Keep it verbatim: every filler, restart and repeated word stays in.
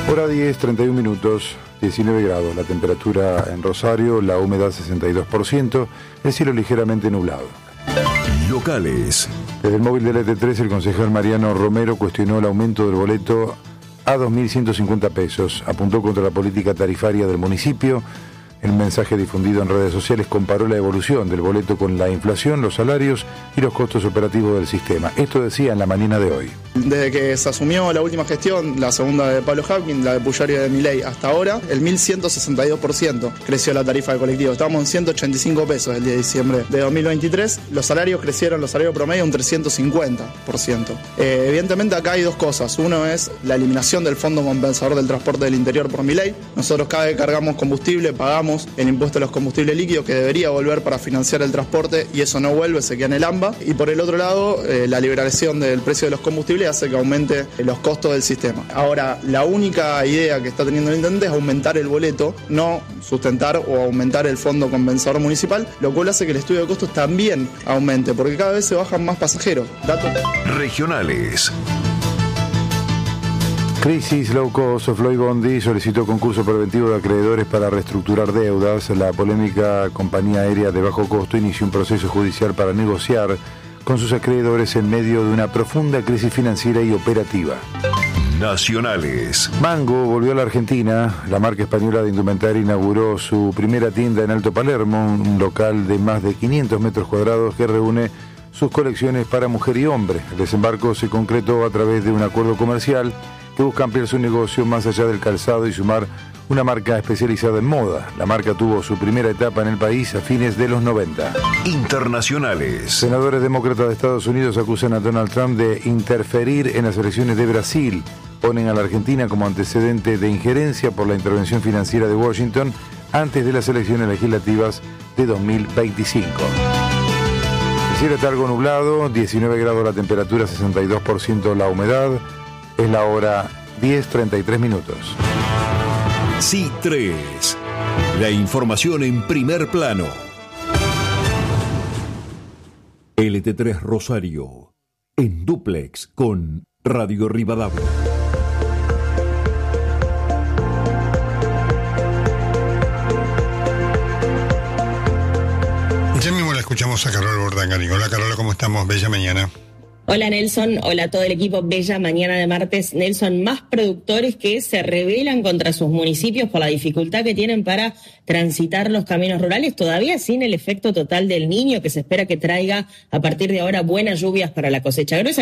Hora diez, treinta y un minutos, diecinueve grados, la temperatura en Rosario, la humedad sesenta y dos por ciento, el cielo ligeramente nublado. Locales. Desde el móvil del E T tres, el concejal Mariano Romero cuestionó el aumento del boleto a dos mil ciento cincuenta pesos. Apuntó contra la política tarifaria del municipio. En un mensaje difundido en redes sociales comparó la evolución del boleto con la inflación, los salarios y los costos operativos del sistema. Esto decía en la mañana de hoy. Desde que se asumió la última gestión, la segunda de Pablo Hapkin, la de Puyaro y de Milei, hasta ahora, el mil ciento sesenta y dos por ciento creció la tarifa de colectivo. Estamos en ciento ochenta y cinco pesos el diez de diciembre de dos mil veintitrés. Los salarios crecieron, los salarios promedio, un trescientos cincuenta por ciento. Eh, evidentemente acá hay dos cosas. Uno es la eliminación del Fondo Compensador del Transporte del Interior por Milei. Nosotros cada vez que cargamos combustible pagamos el impuesto a los combustibles líquidos que debería volver para financiar el transporte y eso no vuelve, se queda en el AMBA. Y por el otro lado, eh, la liberación del precio de los combustibles hace que aumente los costos del sistema. Ahora, la única idea que está teniendo el intendente es aumentar el boleto, no sustentar o aumentar el fondo compensador municipal, lo cual hace que el estudio de costos también aumente, porque cada vez se bajan más pasajeros. Datos regionales. Crisis low cost. Floy Bondi solicitó concurso preventivo de acreedores para reestructurar deudas. La polémica compañía aérea de bajo costo inició un proceso judicial para negociar con sus acreedores en medio de una profunda crisis financiera y operativa. Nacionales. Mango volvió a la Argentina. La marca española de indumentaria inauguró su primera tienda en Alto Palermo, un local de más de quinientos metros cuadrados que reúne sus colecciones para mujer y hombre. El desembarco se concretó a través de un acuerdo comercial que busca ampliar su negocio más allá del calzado y sumar una marca especializada en moda. La marca tuvo su primera etapa en el país a fines de los noventa. Internacionales. Senadores demócratas de Estados Unidos acusan a Donald Trump de interferir en las elecciones de Brasil. Ponen a la Argentina como antecedente de injerencia por la intervención financiera de Washington antes de las elecciones legislativas de dos mil veinticinco. El cielo está algo nublado, diecinueve grados la temperatura, sesenta y dos por ciento la humedad. Es la hora diez, treinta y tres minutos. C tres. La información en primer plano. L T tres Rosario. En dúplex con Radio Rivadavia. Ya mismo la escuchamos a Carola Bordancani. Hola Carola, ¿cómo estamos? Bella mañana. Hola Nelson, hola a todo el equipo. Bella mañana de martes. Nelson, más productores que se rebelan contra sus municipios por la dificultad que tienen para transitar los caminos rurales, todavía sin el efecto total del Niño que se espera que traiga a partir de ahora buenas lluvias para la cosecha gruesa.